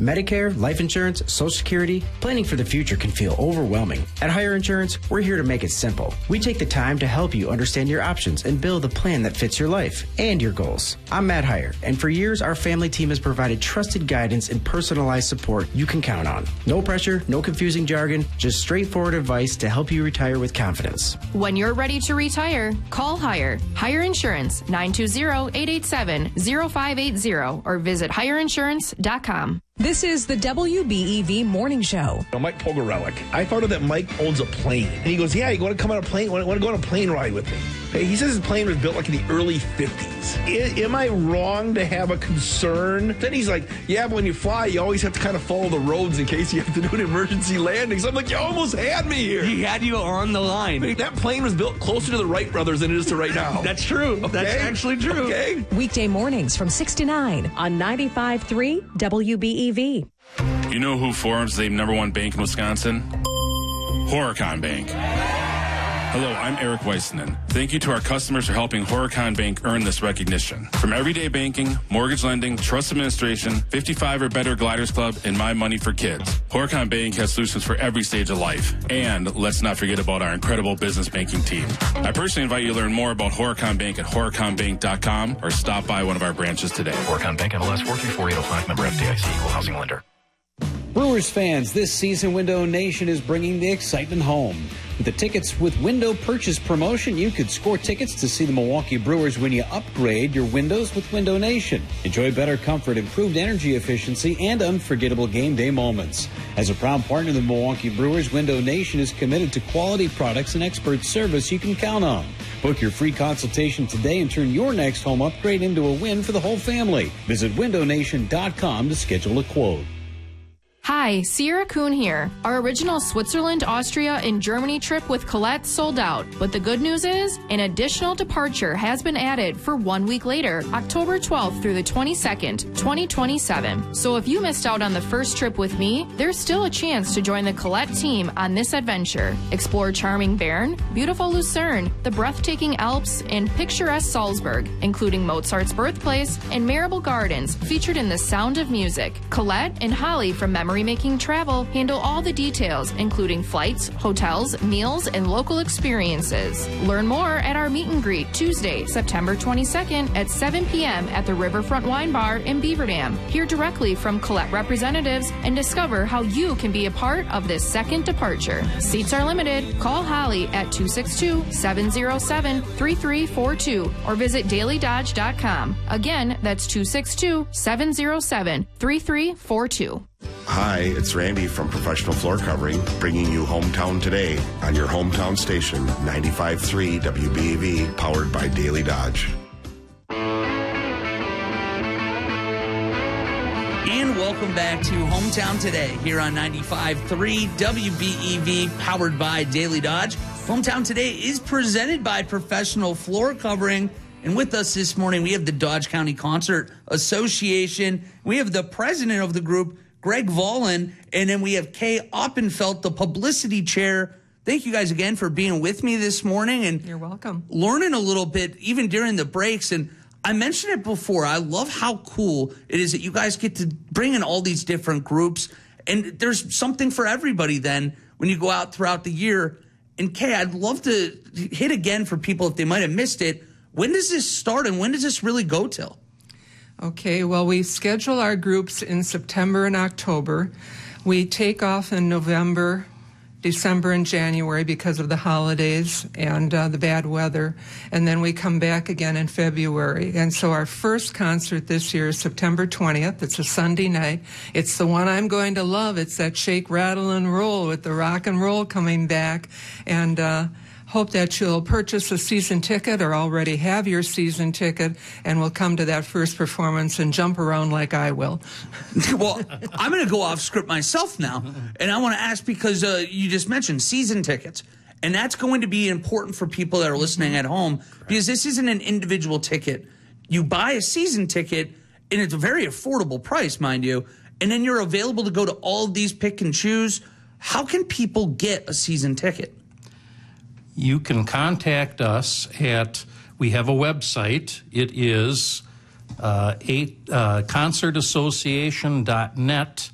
Medicare, life insurance, Social Security, planning for the future can feel overwhelming. At Hire Insurance, we're here to make it simple. We take the time to help you understand your options and build a plan that fits your life and your goals. I'm Matt Hire, and for years, our family team has provided trusted guidance and personalized support you can count on. No pressure, no confusing jargon, just straightforward advice to help you retire with confidence. When you're ready to retire, call Hire. Hire Insurance, 920-887-0580 or visit hireinsurance.com. This is the WBEV Morning Show. Mike Pogorelic. I found out that Mike owns a plane. And he goes, yeah, you want to come on a plane? Want to go on a plane ride with me? Hey, he says his plane was built like in the early 50s. Am I wrong to have a concern? Then he's like, yeah, but when you fly, you always have to kind of follow the roads in case you have to do an emergency landing. So I'm like, you almost had me here. He had you on the line. That plane was built closer to the Wright brothers than it is to right now. That's true. Okay? That's actually true. Okay. Weekday mornings from 6 to 9 on 95.3 WBEV. You know who forms the #1 bank in Wisconsin? Horicon Bank. Hello, I'm Eric Weissman. Thank you to our customers for helping Horicon Bank earn this recognition. From everyday banking, mortgage lending, trust administration, 55 or better Gliders Club, and My Money for Kids, Horicon Bank has solutions for every stage of life. And let's not forget about our incredible business banking team. I personally invite you to learn more about Horicon Bank at horiconbank.com or stop by one of our branches today. Horicon Bank, MLS 434-805, member FDIC, equal housing lender. Brewers fans, this season Window Nation is bringing the excitement home. With the Tickets with Window purchase promotion, you could score tickets to see the Milwaukee Brewers when you upgrade your windows with Window Nation. Enjoy better comfort, improved energy efficiency, and unforgettable game day moments. As a proud partner of the Milwaukee Brewers, Window Nation is committed to quality products and expert service you can count on. Book your free consultation today and turn your next home upgrade into a win for the whole family. Visit windownation.com to schedule a quote. Hi, Sierra Kuhn here. Our original Switzerland, Austria, and Germany trip with Colette sold out. But the good news is, an additional departure has been added for 1 week later, October 12th through the 22nd, 2027. So if you missed out on the first trip with me, there's still a chance to join the Colette team on this adventure. Explore charming Bern, beautiful Lucerne, the breathtaking Alps, and picturesque Salzburg, including Mozart's birthplace and Marable Gardens, featured in The Sound of Music. Colette and Holly from Memory Making Travel handle all the details, including flights, hotels, meals, and local experiences. Learn more at our meet and greet Tuesday, September 22nd at 7 p.m. at the Riverfront Wine Bar in Beaver Dam. Hear directly from Colette representatives and discover how you can be a part of this second departure. Seats are limited. Call Holly at 262-707-3342 or visit dailydodge.com. Again, that's 262-707-3342. Hi, it's Randy from Professional Floor Covering, bringing you Hometown Today on your hometown station, 95.3 WBEV, powered by Daily Dodge. And welcome back to Hometown Today here on 95.3 WBEV, powered by Daily Dodge. Hometown Today is presented by Professional Floor Covering. And with us this morning, we have the Dodge County Concert Association. We have the president of the group, Greg Vollen, and then we have Kay Oppenfeld, the publicity chair. Thank you guys again for being with me this morning. And you're welcome. Learning a little bit, even during the breaks. And I mentioned it before, I love how cool it is that you guys get to bring in all these different groups. And there's something for everybody then when you go out throughout the year. And Kay, I'd love to hit again for people if they might have missed it. When does this start and when does this really go till? Okay, well, we schedule our groups in September and October. We take off in November, December, and January because of the holidays and the bad weather. And then we come back again in February. And so our first concert this year is September 20th. It's a Sunday night. It's the one I'm going to love. It's that Shake, Rattle, and Roll with the rock and roll coming back. And hope that you'll purchase a season ticket or already have your season ticket and will come to that first performance and jump around like I will. Well, I'm going to go off script myself now. And I want to ask because you just mentioned season tickets. And that's going to be important for people that are listening at home because this isn't an individual ticket. You buy a season ticket and it's a very affordable price, mind you. And then you're available to go to all of these pick and choose. How can people get a season ticket? You can contact us we have a website. It is concertassociation.net